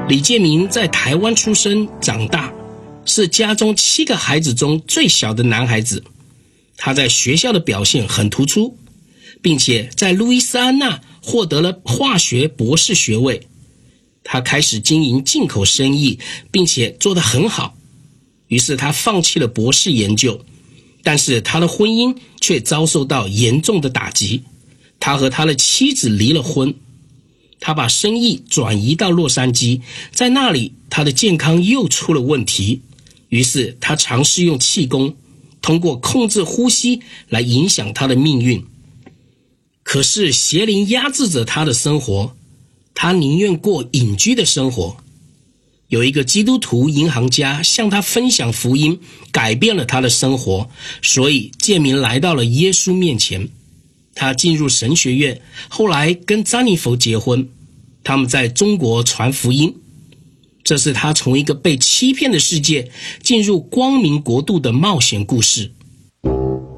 李建明在台湾出生长大，是家中7个孩子中最小的男孩子。他在学校的表现很突出，并且在路易斯安那获得了化学博士学位。他开始经营进口生意，并且做得很好。于是他放弃了博士研究，但是他的婚姻却遭受到严重的打击。他和他的妻子离了婚。他把生意转移到洛杉矶，在那里他的健康又出了问题。于是他尝试用气功，通过控制呼吸来影响他的命运。可是邪灵压制着他的生活，他宁愿过隐居的生活。有一个基督徒银行家向他分享福音，改变了他的生活，所以建明来到了耶稣面前。他进入神学院，后来跟詹妮弗结婚，他们在中国传福音。这是他从一个被欺骗的世界进入光明国度的冒险故事。